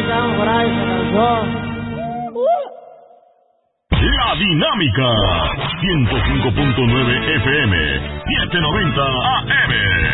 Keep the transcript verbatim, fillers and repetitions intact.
estaban por ahí, se cansó. La Dinámica ciento cinco punto nueve F M, setecientos noventa A M.